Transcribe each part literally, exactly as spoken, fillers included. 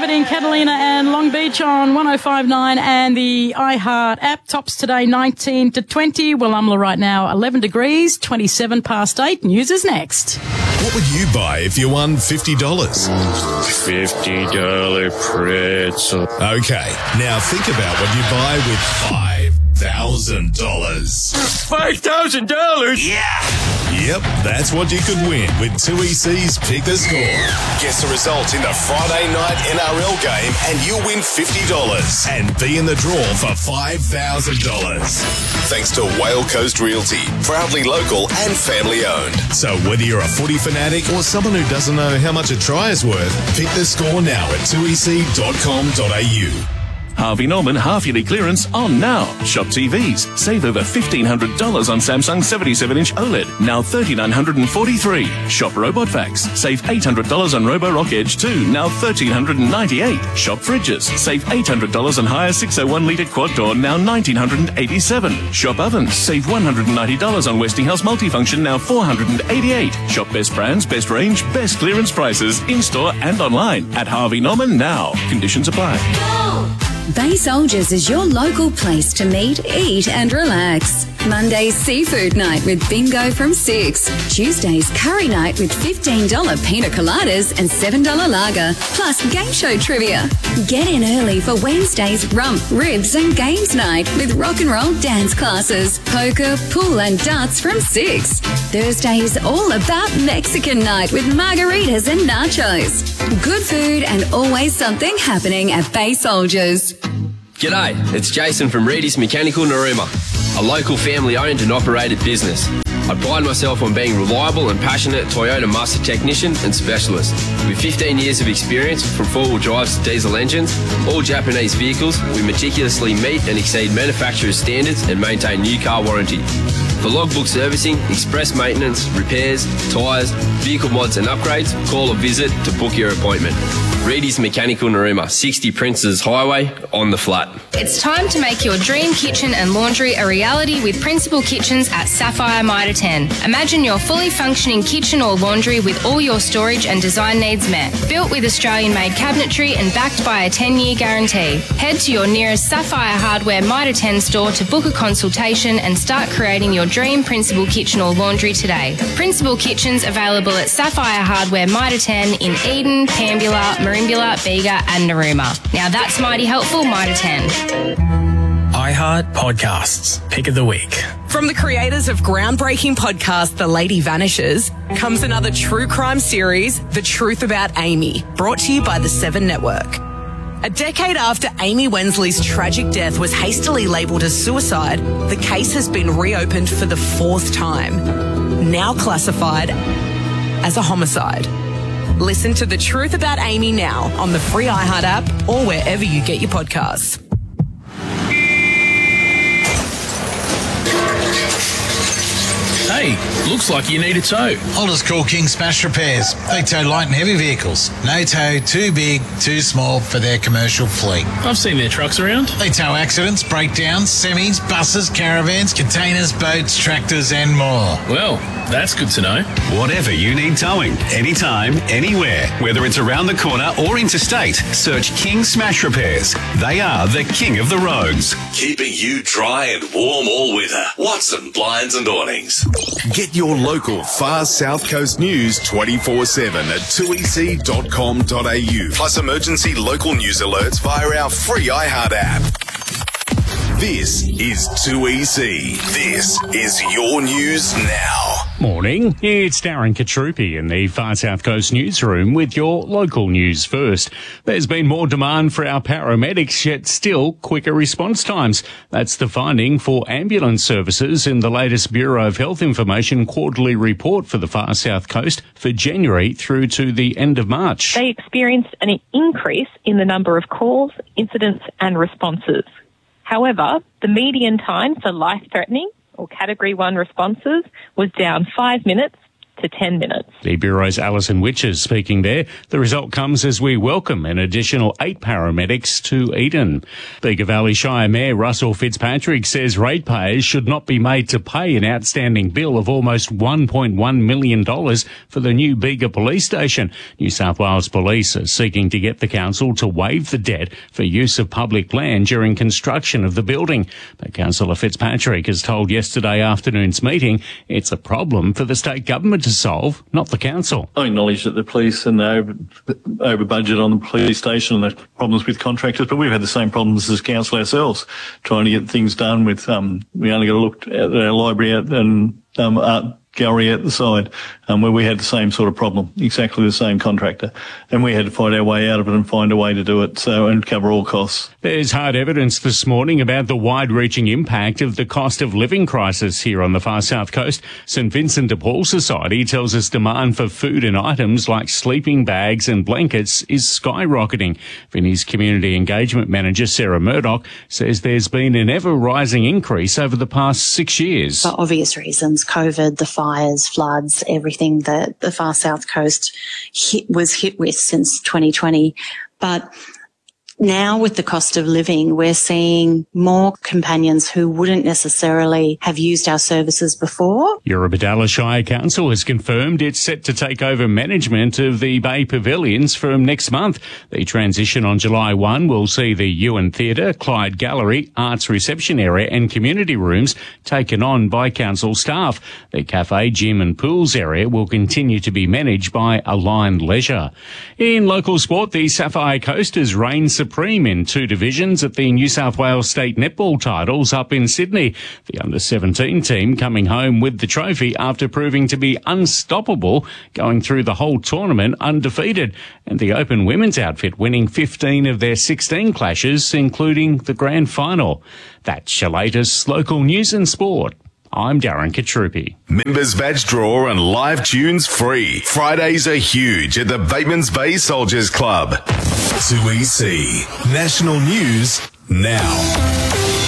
have it in Catalina and Long Beach on one oh five point nine and the iHeart app. Tops today nineteen to twenty. Willamla right now eleven degrees, twenty-seven past eight. News is next. What would you buy if you won fifty dollars? fifty dollars pretzel. Okay, now think about what you buy with five thousand dollars. five thousand dollars? Yeah! Yep, that's what you could win with two E C's Pick the Score. Guess the result in the Friday night N R L game and you'll win fifty dollars and be in the draw for five thousand dollars. Thanks to Whale Coast Realty, proudly local and family owned. So whether you're a footy fanatic or someone who doesn't know how much a try is worth, pick the score now at two e c dot com dot a u. Harvey Norman half-yearly clearance on now. Shop T Vs. Save over fifteen hundred dollars on Samsung seventy-seven inch OLED. Now three thousand nine hundred forty-three dollars. Shop Robot Vacs. Save eight hundred dollars on Roborock Edge two. Now one thousand three hundred ninety-eight dollars. Shop Fridges. Save eight hundred dollars on higher six oh one litre quad door. Now one thousand nine hundred eighty-seven dollars. Shop Ovens. Save one hundred ninety dollars on Westinghouse Multifunction. Now four hundred eighty-eight dollars. Shop best brands, best range, best clearance prices in-store and online at Harvey Norman now. Conditions apply. Bay Soldiers is your local place to meet, eat and relax. Monday's seafood night with bingo from six. Tuesday's curry night with fifteen dollars pina coladas and seven dollars lager, plus game show trivia. Get in early for Wednesday's rump, ribs and games night with rock and roll dance classes, poker, pool and darts from six. Thursday's all about Mexican night with margaritas and nachos. Good food and always something happening at Bay Soldiers. G'day, it's Jason from Reedy's Mechanical Narooma, a local family-owned and operated business. I pride myself on being reliable and passionate Toyota master technician and specialist. With fifteen years of experience from four-wheel drives to diesel engines, all Japanese vehicles, we meticulously meet and exceed manufacturer's standards and maintain new car warranty. For logbook servicing, express maintenance, repairs, tyres, vehicle mods and upgrades, call or visit to book your appointment. Reedy's Mechanical Narooma, sixty Princes Highway, on the flat. It's time to make your dream kitchen and laundry a reality with Principal Kitchens at Sapphire Mitre ten. Imagine your fully functioning kitchen or laundry with all your storage and design needs met. Built with Australian-made cabinetry and backed by a ten-year guarantee. Head to your nearest Sapphire Hardware Mitre ten store to book a consultation and start creating your dream Principal Kitchen or laundry today. Principal Kitchens available at Sapphire Hardware Mitre ten in Eden, Pambula, Merimbula, Bega and Narooma. Now that's mighty helpful, Mitre ten. iHeart Podcasts, Pick of the Week. From the creators of groundbreaking podcast The Lady Vanishes comes another true crime series, The Truth About Amy, brought to you by the Seven Network. A decade after Amy Wensley's tragic death was hastily labelled as suicide, the case has been reopened for the fourth time, now classified as a homicide. Listen to The Truth About Amy now on the free iHeart app or wherever you get your podcasts. Hey, looks like you need a tow. I'll just call King Smash Repairs. They tow light and heavy vehicles. No tow too big, too small for their commercial fleet. I've seen their trucks around. They tow accidents, breakdowns, semis, buses, caravans, containers, boats, tractors and more. Well, that's good to know. Whatever you need towing, anytime, anywhere, whether it's around the corner or interstate, search King Smash Repairs. They are the king of the roads. Keeping you dry and warm all winter. Watson Blinds and Awnings. Get your local far South Coast news twenty-four seven at two e c dot com dot a u. Plus emergency local news alerts via our free iHeart app. This is two E C. This is your news now. Morning, it's Darren Katrupi in the Far South Coast newsroom with your local news first. There's been more demand for our paramedics, yet still quicker response times. That's the finding for ambulance services in the latest Bureau of Health Information quarterly report for the Far South Coast for January through to the end of March. They experienced an increase in the number of calls, incidents and responses. However, the median time for life-threatening or Category one responses was down five minutes to ten minutes. The Bureau's Alison Witches speaking there. The result comes as we welcome an additional eight paramedics to Eden. Bega Valley Shire Mayor Russell Fitzpatrick says ratepayers should not be made to pay an outstanding bill of almost one point one million dollars for the new Bega Police Station. New South Wales Police are seeking to get the council to waive the debt for use of public land during construction of the building. But Councillor Fitzpatrick has told yesterday afternoon's meeting it's a problem for the state government to solve, not the council. I acknowledge that the police and they over, over budget on the police station and there's problems with contractors, but we've had the same problems as council ourselves, trying to get things done with, um, we only got to look at our library and um, art gallery at the side, um, where we had the same sort of problem, exactly the same contractor. And we had to find our way out of it and find a way to do it, so, and cover all costs. There's hard evidence this morning about the wide-reaching impact of the cost of living crisis here on the far south coast. St Vincent de Paul Society tells us demand for food and items like sleeping bags and blankets is skyrocketing. Vinnie's community engagement manager, Sarah Murdoch, says there's been an ever-rising increase over the past six years. For obvious reasons, COVID, the fires, floods, everything that the far south coast hit, was hit with since twenty twenty. But now with the cost of living, we're seeing more companions who wouldn't necessarily have used our services before. Eurobodalla Shire Council has confirmed it's set to take over management of the Bay Pavilions from next month. The transition on July first will see the Ewan Theatre, Clyde Gallery, Arts Reception Area and community rooms taken on by council staff. The cafe, gym and pools area will continue to be managed by Aligned Leisure. In local sport, the Sapphire Coast has reigned supreme in two divisions at the New South Wales State Netball titles up in Sydney. The under seventeen team coming home with the trophy after proving to be unstoppable, going through the whole tournament undefeated. And the Open women's outfit winning fifteen of their sixteen clashes, including the grand final. That's your latest local news and sport. I'm Darren Katrupi. Members badge draw and live tunes free. Fridays are huge at the Bateman's Bay Soldiers Club. two E C National News now.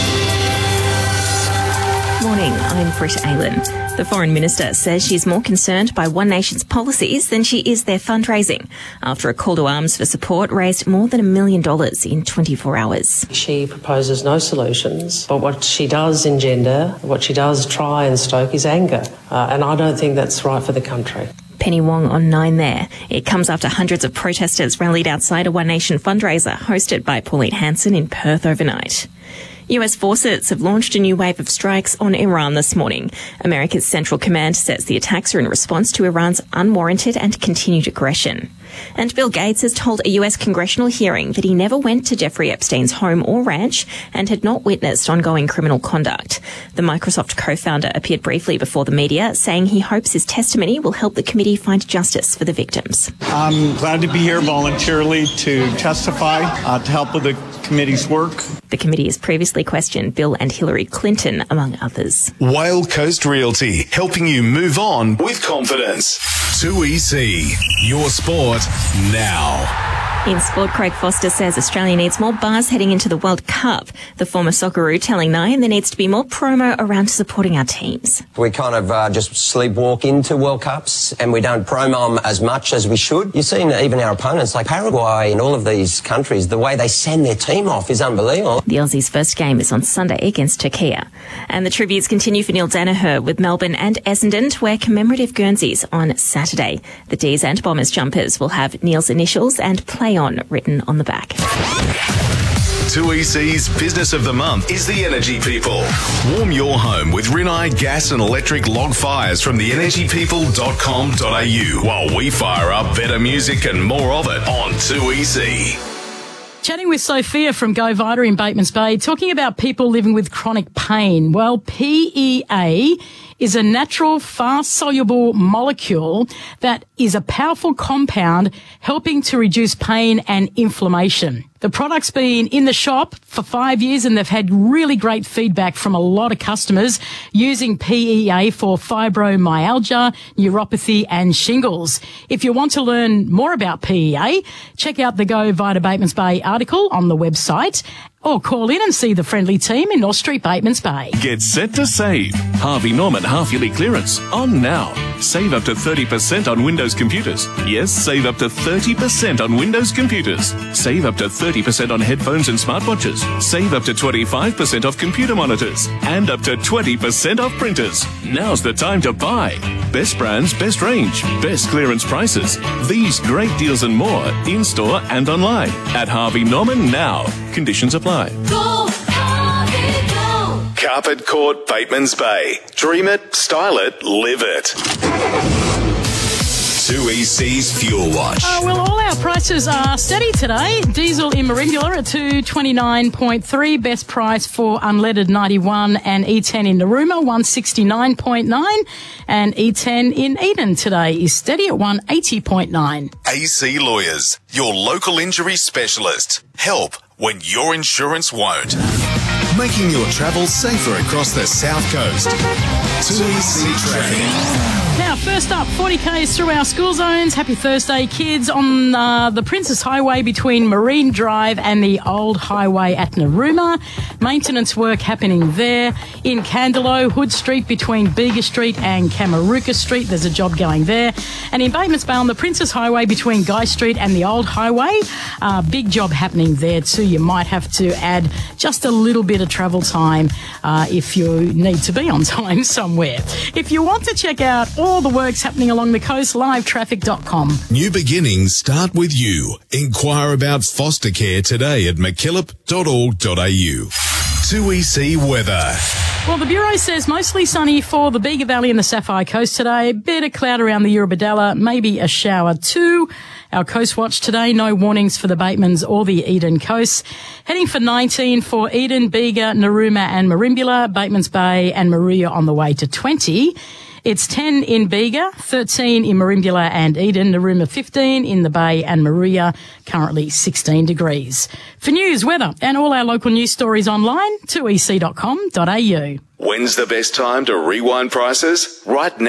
Morning, I'm Britt Aylan. The Foreign Minister says she's more concerned by One Nation's policies than she is their fundraising, after a call to arms for support raised more than a million dollars in twenty-four hours. She proposes no solutions, but what she does engender, what she does try and stoke is anger, uh, and I don't think that's right for the country. Penny Wong on Nine there. It comes after hundreds of protesters rallied outside a One Nation fundraiser hosted by Pauline Hanson in Perth overnight. U S forces have launched a new wave of strikes on Iran this morning. America's Central Command says the attacks are in response to Iran's unwarranted and continued aggression. And Bill Gates has told a U S congressional hearing that he never went to Jeffrey Epstein's home or ranch and had not witnessed ongoing criminal conduct. The Microsoft co-founder appeared briefly before the media, saying he hopes his testimony will help the committee find justice for the victims. I'm glad to be here voluntarily to testify, uh, to help with the committee's work. The committee has previously questioned Bill and Hillary Clinton, among others. Whale Coast Realty, helping you move on with confidence. two E C, your sport now. In sport, Craig Foster says Australia needs more buzz heading into the World Cup. The former Socceroo telling Nine there needs to be more promo around supporting our teams. We kind of uh, just sleepwalk into World Cups and we don't promo them as much as we should. You've seen even our opponents like Paraguay and all of these countries, the way they send their team off is unbelievable. The Aussies' first game is on Sunday against Turkey. And the tributes continue for Neil Danaher with Melbourne and Essendon to wear commemorative Guernseys on Saturday. The D's and Bombers jumpers will have Neil's initials and play on written on the back. two E C's Business of the Month is the Energy People. Warm your home with Rinnai gas and electric log fires from the energy people dot com dot a u while we fire up better music and more of it on two E C. Chatting with Sophia from Go Vita in Batemans Bay, talking about people living with chronic pain. Well, P E A is a natural, fast-soluble molecule that is a powerful compound helping to reduce pain and inflammation. The product's been in the shop for five years and they've had really great feedback from a lot of customers using P E A for fibromyalgia, neuropathy and shingles. If you want to learn more about P E A, check out the Go Vita Batemans Bay article on the website. Or call in and see the friendly team in North Street, Batemans Bay. Get set to save. Harvey Norman half-yearly clearance on now. Save up to thirty percent on Windows computers. Yes, save up to thirty percent on Windows computers. Save up to thirty percent on headphones and smartwatches. Save up to twenty-five percent off computer monitors. And up to twenty percent off printers. Now's the time to buy. Best brands, best range, best clearance prices. These great deals and more in-store and online at Harvey Norman now. Conditions apply. Go, Harvey, go. Carpet Court, Batemans Bay. Dream it, style it, live it. two E C's Fuel Watch. Uh, well, all our prices are steady today. Diesel in Merimbula at two twenty-nine point three. Best price for unleaded ninety-one, and E ten in Narooma one sixty-nine point nine, and E ten in Eden today is steady at one eighty point nine. A C Lawyers, your local injury specialist. Help when your insurance won't. Making your travel safer across the South Coast. two E C Traffic. Now, first up, forty kays through our school zones. Happy Thursday, kids. On uh, the Princess Highway between Marine Drive and the Old Highway at Narooma. Maintenance work happening there. In Candelo, Hood Street between Bega Street and Kamaruka Street. There's a job going there. And in Batemans Bay on the Princess Highway between Guy Street and the Old Highway. Uh, big job happening there too. You might have to add just a little bit of travel time uh, if you need to be on time somewhere. If you want to check out all All the works happening along the coast, live traffic dot com. New beginnings start with you. Inquire about foster care today at mckillop dot org dot a u. two E C weather. Well, the Bureau says mostly sunny for the Bega Valley and the Sapphire Coast today. Bit of cloud around the Eurobodalla, maybe a shower too. Our Coast Watch today, no warnings for the Batemans or the Eden coast. Heading for nineteen for Eden, Bega, Narooma and Merimbula, Batemans Bay and Maria on the way to twenty. It's ten in Bega, thirteen in Merimbula and Eden, Narooma fifteen in the Bay and Maria, currently sixteen degrees. For news, weather and all our local news stories online, two e c dot com dot a u. When's the best time to rewind prices? Right now.